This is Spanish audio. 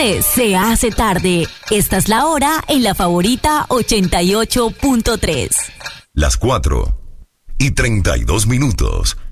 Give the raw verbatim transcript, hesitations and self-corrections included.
tarde se hace tarde. Esta es la hora en La Favorita ochenta y ocho punto tres. Las cuatro y treinta y dos minutos.